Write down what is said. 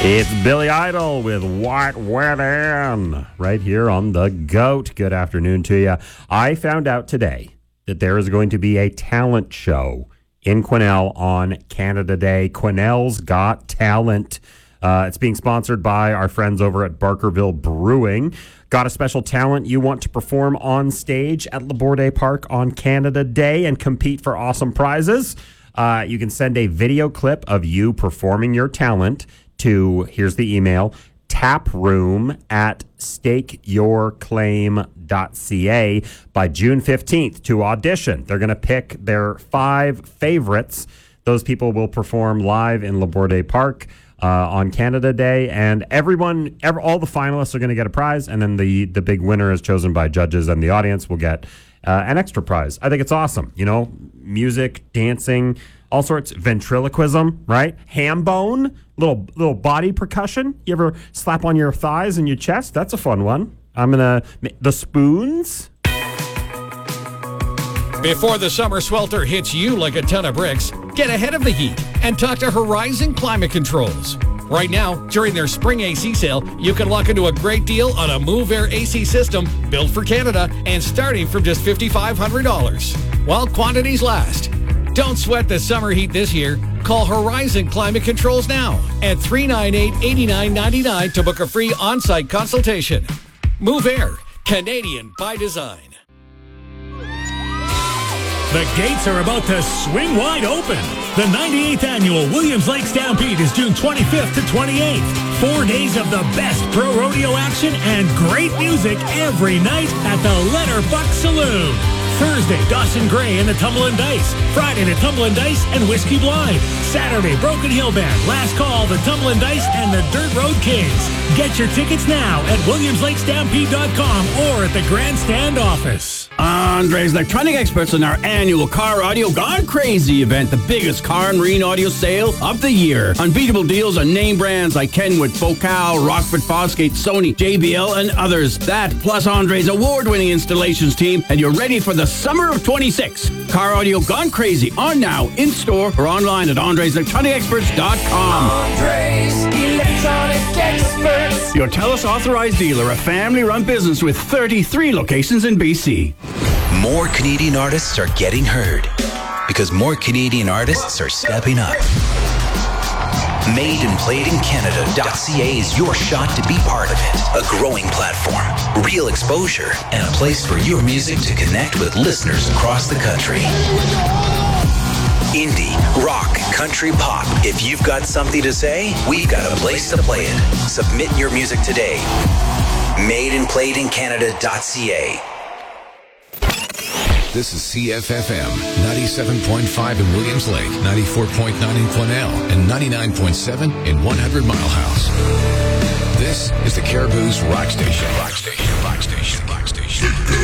It's Billy Idol with White Wedding right here on The GOAT. Good afternoon to you. I found out today that there is going to be a talent show in Quesnel on Canada Day. Quesnel's Got Talent. It's being sponsored by our friends over at Barkerville Brewing. Got a special talent you want to perform on stage at Laborde Park on Canada Day and compete for awesome prizes? You can send a video clip of you performing your talent to, here's the email, taproom@stakeyourclaim.ca by June 15th to audition. They're going to pick their 5 favorites. Those people will perform live in Laborde Park on Canada Day, and all the finalists are going to get a prize, and then the big winner is chosen by judges, and the audience will get an extra prize. I think it's awesome. You know, music, dancing, all sorts, ventriloquism, right? Ham bone, little body percussion. You ever slap on your thighs and your chest? That's a fun one. The spoons. Before the summer swelter hits you like a ton of bricks, get ahead of the heat and talk to Horizon Climate Controls. Right now, during their spring AC sale, you can lock into a great deal on a Move Air AC system built for Canada and starting from just $5,500 while quantities last. Don't sweat the summer heat this year. Call Horizon Climate Controls now at 398-8999 to book a free on-site consultation. Move Air, Canadian by design. The gates are about to swing wide open. The 98th Annual Williams Lake Stampede is June 25th to 28th. 4 days of the best pro rodeo action and great music every night at the Letterbuck Saloon. Thursday, Dawson Gray and the Tumble and Dice. Friday, the Tumble and Dice and Whiskey Blind. Saturday, Broken Hill Band, Last Call, the Tumble and Dice, and the Dirt Road Kings. Get your tickets now at WilliamsLakeStampede.com or at the Grandstand office. Andre's Electronic Experts in our annual Car Audio Gone Crazy event, the biggest car and marine audio sale of the year. Unbeatable deals on name brands like Kenwood, Focal, Rockford, Fosgate, Sony, JBL, and others. That plus Andre's award-winning installations team, and you're ready for the summer of 26. Car Audio Gone Crazy on now, in-store, or online at Andre'sElectronicExperts.com. Andre's Electronic Experts. Your TELUS authorized dealer, a family-run business with 33 locations in BC. More Canadian artists are getting heard because more Canadian artists are stepping up. MadeandPlayedInCanada.ca is your shot to be part of it. A growing platform, real exposure, and a place for your music to connect with listeners across the country. Indie, rock, country, pop. If you've got something to say, we've got a place to play it. Submit your music today. MadeandPlayedInCanada.ca. This is CFFM 97.5 in Williams Lake, 94.9 in Quesnel, and 99.7 in 100 Mile House. This is the Caribou's Rock Station. Rock Station. Rock Station. Rock Station.